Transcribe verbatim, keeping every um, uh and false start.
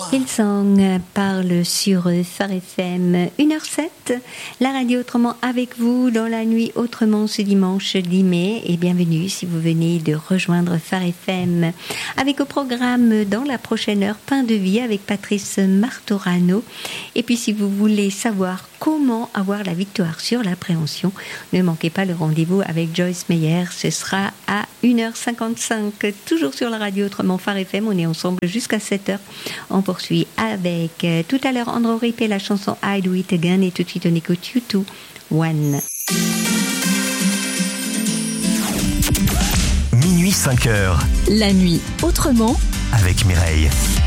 Hillsong parle sur Phare F M une heure sept, la radio autrement avec vous dans la nuit autrement ce dimanche dix mai et bienvenue si vous venez de rejoindre Phare F M avec au programme dans la prochaine heure Pain de vie avec Patrice Martorano et puis si vous voulez savoir comment avoir la victoire sur l'appréhension, ne manquez pas le rendez-vous avec Joyce Meyer, ce sera à une heure cinquante-cinq, toujours sur la radio autrement Phare F M, on est ensemble jusqu'à sept heures. On poursuit avec euh, tout à l'heure Andrew Ripp et la chanson I Do It Again et tout de suite on écoute U deux, One. Minuit cinq heures. La nuit autrement avec Mireille.